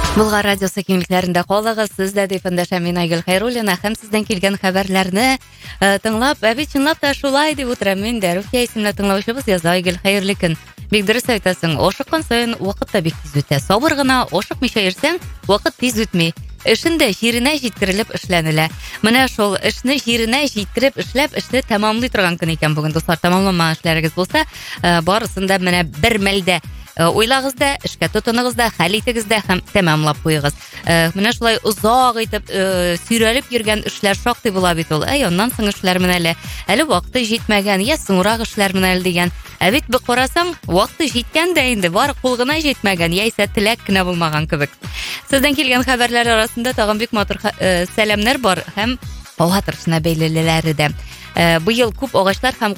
Булган радиосы киңлекләрендә калыгыз. Сездә дифендәшә мин Айгөл Хәйруллина һәм сездән килгән хәбәрләрне тыңлап, бит чынлап та шулай дип утырам мин дә. Руфия исемле тыңлаучыбыз яза Айгөл хәерле көн. Бик дөрес әйтәсең, ашыккан саен вакыт та бик тиз үтә. Сабыр гына ашыкмыйча йөрсәң, вакыт тиз үтми. Эшендә җиренә җиткерелеп эшләнелә. Менә шул эшне җиренә җиткереп эшләп, эшне тәмамлый торган көн икән бүген, дуслар. Тәмамламаган эшләрегез булса, барысын да менә бер мәлдә уйлагыз да, эшкә тотыныгыз да, хәл итегез дә һәм тәмамлап куегыз. Менә шулай озак итеп сөйрәлеп йөргән эшләр шактый була бит ул. Аннан соң эшләр менә әле вакыты җитмәгән, я соңрак эшләр менә дигән. Бит бу карасаң, вакыты җиткән дә инде, бар кул гына җитмәгән, яисә теләк кенә булмаган кебек. Сездән килгән хәбәрләр арасында тагын бик матур сәламнар бар һәм һава торышына бәйлеләре дә. Быел күп агачлар һәм